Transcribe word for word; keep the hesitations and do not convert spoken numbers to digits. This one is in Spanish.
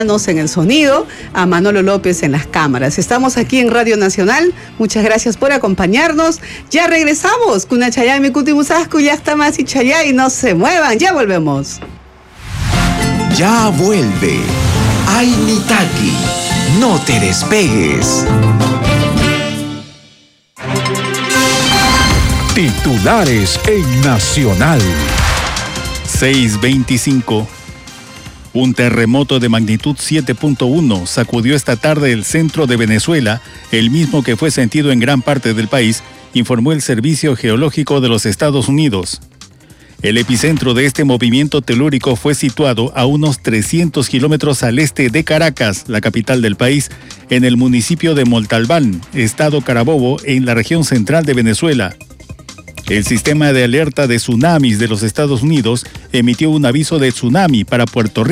en el sonido, a Manolo López en las cámaras. Estamos aquí en Radio Nacional. Muchas gracias por acompañarnos. Ya regresamos. Kuna Chayay, Mikuti Musasku, ya está más y Chayay. No se muevan, ya volvemos. Ya vuelve. Ay, Nitaki. No te despegues. Titulares en Nacional. seis veinticinco. Un terremoto de magnitud siete punto uno sacudió esta tarde el centro de Venezuela, el mismo que fue sentido en gran parte del país, informó el Servicio Geológico de los Estados Unidos. El epicentro de este movimiento telúrico fue situado a unos trescientos kilómetros al este de Caracas, la capital del país, en el municipio de Montalbán, estado Carabobo, en la región central de Venezuela. El sistema de alerta de tsunamis de los Estados Unidos emitió un aviso de tsunami para Puerto Rico.